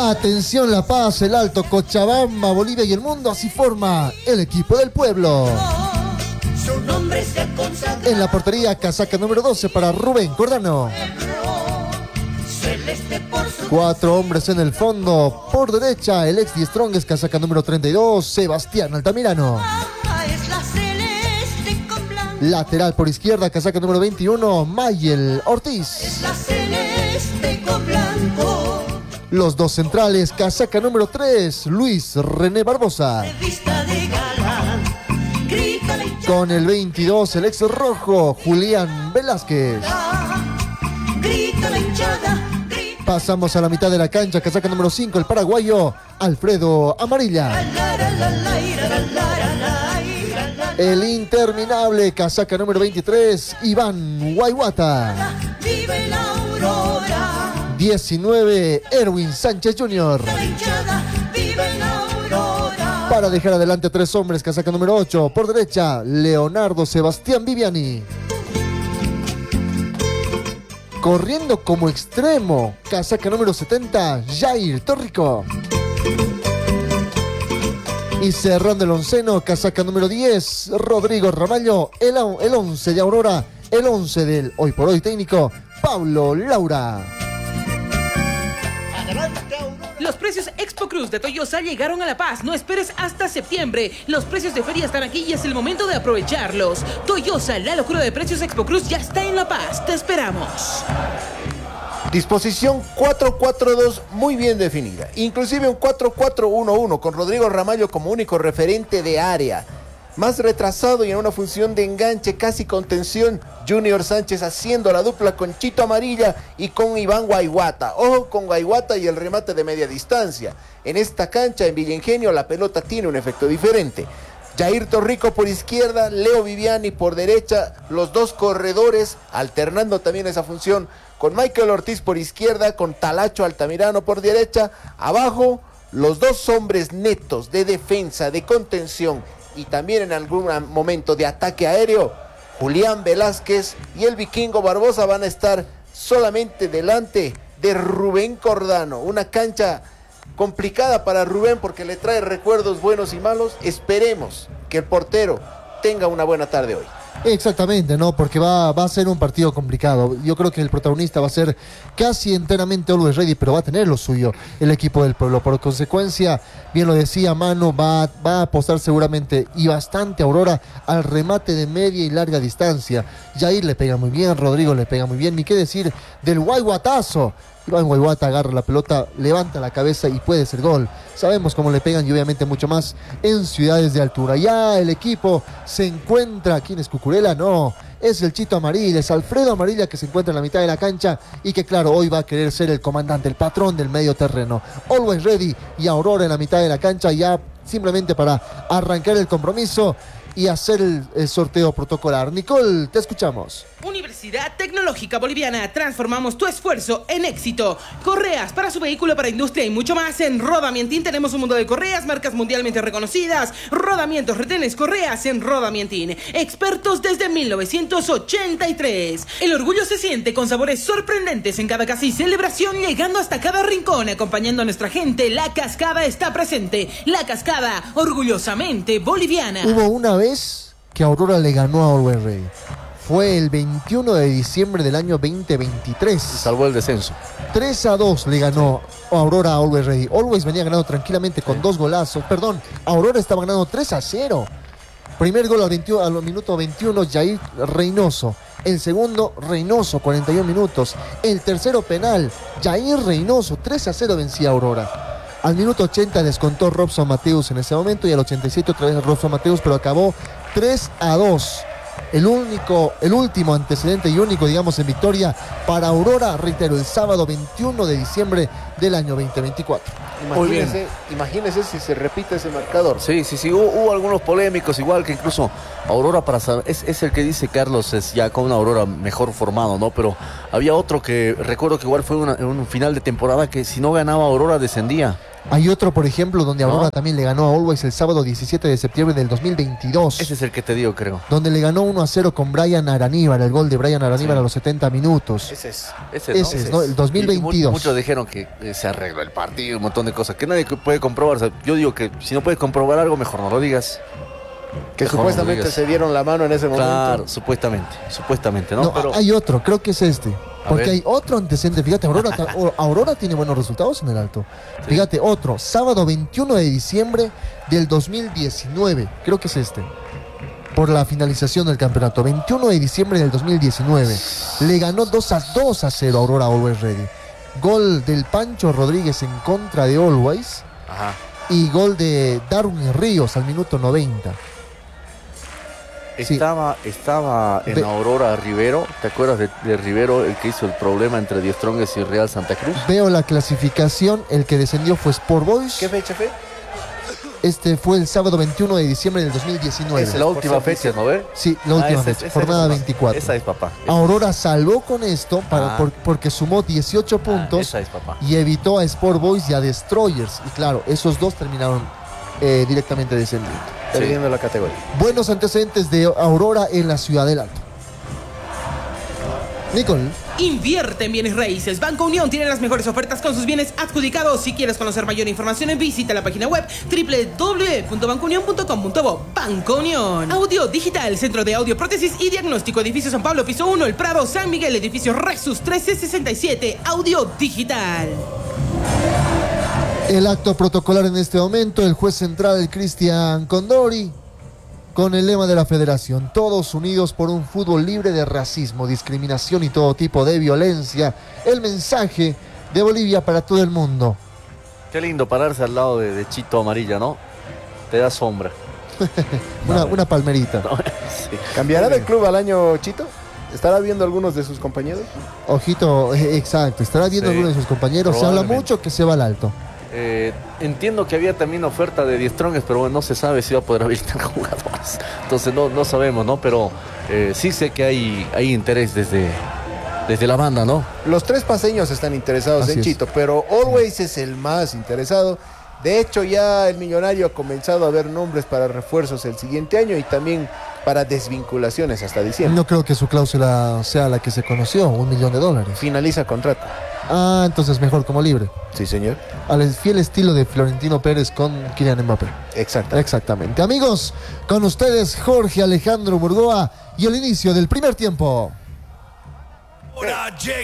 Atención La Paz, el Alto, Cochabamba, Bolivia y el mundo. Así forma el equipo del pueblo. En la portería, casaca número 12 para Rubén Cordano. 4 hombres en el fondo. Por derecha, el ex Strongest, casaca número 32, Sebastián Altamirano. Lateral por izquierda, casaca número 21, Mayel Ortiz. Los dos centrales, casaca número 3, Luis René Barbosa. Con el 22, el ex rojo, Julián Velázquez. Pasamos a la mitad de la cancha, casaca número 5, el paraguayo Alfredo Amarilla. El interminable, casaca número 23, Iván Guayguata. 19, Erwin Sánchez Jr. Para dejar adelante 3 hombres, casaca número 8, por derecha, Leonardo Sebastián Viviani. Corriendo como extremo, casaca número 70, Jair Torrico. Y cerrando el onceno, casaca número 10, Rodrigo Ramallo, el 11 de Aurora, el 11 del hoy por hoy técnico, Pablo Laura. Los precios Expo Cruz de Toyosa llegaron a La Paz. No esperes hasta septiembre. Los precios de feria están aquí y es el momento de aprovecharlos. Toyosa, la locura de precios Expo Cruz ya está en La Paz. Te esperamos. Disposición 4-4-2 muy bien definida. Inclusive un 4-4-1-1 con Rodrigo Ramallo como único referente de área. Más retrasado y en una función de enganche, casi contención, Junior Sánchez haciendo la dupla con Chito Amarilla y con Iván Guayguata. Ojo con Guayguata y el remate de media distancia. En esta cancha, en Villa Ingenio, la pelota tiene un efecto diferente. Jair Torrico por izquierda, Leo Viviani por derecha, los dos corredores alternando también esa función con Michael Ortiz por izquierda, con Talacho Altamirano por derecha. Abajo, los dos hombres netos de defensa, de contención y también en algún momento de ataque aéreo, Julián Velázquez y el Vikingo Barbosa van a estar solamente delante de Rubén Cordano. Una cancha complicada para Rubén porque le trae recuerdos buenos y malos. Esperemos que el portero tenga una buena tarde hoy. Exactamente, ¿no? Porque va a ser un partido complicado. Yo creo que el protagonista va a ser casi enteramente Always Ready, pero va a tener lo suyo el equipo del pueblo. Por consecuencia, bien lo decía Manu, va a apostar seguramente y bastante Aurora al remate de media y larga distancia. Jair le pega muy bien, Rodrigo le pega muy bien, ni qué decir del guayguatazo. Iván Guayguata agarra la pelota, levanta la cabeza y puede ser gol. Sabemos cómo le pegan y obviamente mucho más en ciudades de altura. Ya el equipo se encuentra, ¿quién es Cucurella? No, es el Chito Amarilla, es Alfredo Amarilla que se encuentra en la mitad de la cancha y que claro, hoy va a querer ser el comandante, el patrón del medio terreno. Always Ready y Aurora en la mitad de la cancha ya simplemente para arrancar el compromiso y hacer el sorteo protocolar. Nicole, te escuchamos. Universidad Tecnológica Boliviana, transformamos tu esfuerzo en éxito. Correas para su vehículo, para industria y mucho más. En Rodamientín tenemos un mundo de correas, marcas mundialmente reconocidas, rodamientos, retenes, correas en Rodamientín. Expertos desde 1983. El orgullo se siente con sabores sorprendentes en cada casa y celebración, llegando hasta cada rincón, acompañando a nuestra gente. La Cascada está presente. La Cascada, orgullosamente boliviana. Hubo una vez que Aurora le ganó a Always Ready. Fue el 21 de diciembre del año 2023. Salvó el descenso. 3-2 le ganó Aurora a Always Ready. Always venía ganando tranquilamente con 2 golazos. Perdón, Aurora estaba ganando 3-0. Primer gol al minuto 21, Jair Reynoso. El segundo, Reynoso, 41 minutos. El tercero penal, Jair Reynoso, 3-0 vencía a Aurora. Al minuto 80 descontó Robson Mateus en ese momento y al 87 otra vez Robson Mateus, pero acabó 3-2. El último antecedente y único, digamos, en victoria para Aurora, reitero, el sábado 21 de diciembre del año 2024. Imagínese si se repite ese marcador. Sí, hubo algunos polémicos, igual que incluso Aurora es el que dice Carlos, es ya con una Aurora mejor formado, ¿no? Pero había otro que recuerdo que igual fue en un final de temporada que si no ganaba Aurora descendía. Hay otro, por ejemplo, donde ¿No? Aurora también le ganó a Always el sábado 17 de septiembre del 2022. Ese es el que te digo, creo. Donde le ganó 1-0 con Brian Araníbar, el gol de Brian Araníbar Sí. a los 70 minutos. Ese es. Ese, ¿no? Ese es, ¿no? El 2022. Muchos dijeron que se arregló el partido, un montón de cosas que nadie puede comprobar. O sea, yo digo que si no puedes comprobar algo, mejor no lo digas. Que Mejor supuestamente no lo digas. se dieron la mano en ese momento. Claro, supuestamente, ¿no? No, Pero hay otro, creo que es este. Porque ver. hay otro antecedente. Fíjate, Aurora tiene buenos resultados en el Alto. Sí. Fíjate, otro, sábado 21 de diciembre del 2019. Creo que es este. Por la finalización del campeonato. 21 de diciembre del 2019. Le ganó 2-0 a Aurora Always Ready. Gol del Pancho Rodríguez en contra de Always. ajá. Y gol de Darwin Ríos al minuto 90. Sí. Estaba en Ve- Aurora Rivero. ¿Te acuerdas de Rivero, el que hizo el problema entre Die Strongest y Real Santa Cruz? Veo la clasificación. El que descendió fue Sport Boys. ¿Qué fecha fue? Este fue el sábado 21 de diciembre del 2019. Es la última fecha, ¿no ves? Sí, la última esa fecha, es, jornada papá. 24. Esa es, papá. Aurora salvó con esto Ah. porque sumó 18 puntos Esa es, papá. y evitó a Sport Boys y a Destroyers. Y claro, esos dos terminaron directamente descendiendo. Perdiendo la categoría. Buenos antecedentes de Aurora en la Ciudad del Alto. Nicole, Invierte en bienes raíces. Banco Unión tiene las mejores ofertas con sus bienes adjudicados. Si quieres conocer mayor información, visita la página web www.bancounion.com.bo. Banco Unión. Audio Digital, Centro de Audio, Prótesis y Diagnóstico. Edificio San Pablo, piso 1, El Prado, San Miguel. Edificio Rexus 1367. Audio Digital. el acto protocolar en este momento, el juez central Cristian Condori, con el lema de la federación: todos unidos por un fútbol libre de racismo, discriminación y todo tipo de violencia. El mensaje de Bolivia para todo el mundo. Qué lindo pararse al lado de Chito Amarilla, ¿no? Te da sombra. Una palmerita. ¿no? Sí. ¿Cambiará de club al año Chito? ¿Estará viendo algunos de sus compañeros? Ojito, exacto. Estará viendo Sí, algunos de sus compañeros. Se habla probablemente. mucho que se va al Alto. Entiendo que había también oferta de Die Strongest, pero bueno, no se sabe si va a poder habilitar jugadores. Entonces no sabemos, ¿no? Pero sí sé que hay interés desde la banda, ¿no? Los tres paseños están interesados Así en es. Chito, pero Always es el más interesado. De hecho, ya el millonario ha comenzado a ver nombres para refuerzos el siguiente año y también para desvinculaciones hasta diciembre. No creo que su cláusula sea la que se conoció, $1 millón. Finaliza contrato. Ah, entonces mejor como libre. Sí, señor. Al fiel estilo de Florentino Pérez con Kylian Mbappé. Exacto. Exactamente. Amigos, con ustedes Jorge Alejandro Burgoa y el inicio del primer tiempo.